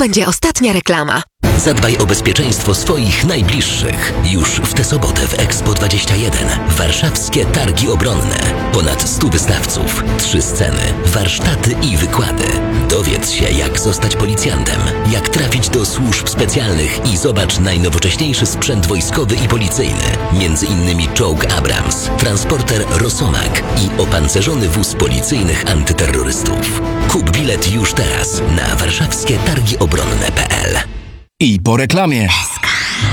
będzie ostatnia reklama. Zadbaj o bezpieczeństwo swoich najbliższych. Już w tę sobotę w Expo 21. Warszawskie Targi Obronne. Ponad 100 wystawców, 3 sceny, warsztaty i wykłady. Dowiedz się, jak zostać policjantem, jak trafić do służb specjalnych i zobacz najnowocześniejszy sprzęt wojskowy i policyjny. Między innymi czołg Abrams, transporter Rosomak i opancerzony wóz policyjnych antyterrorystów. Kup bilet już teraz na warszawskietargiobronne.pl. I po reklamie.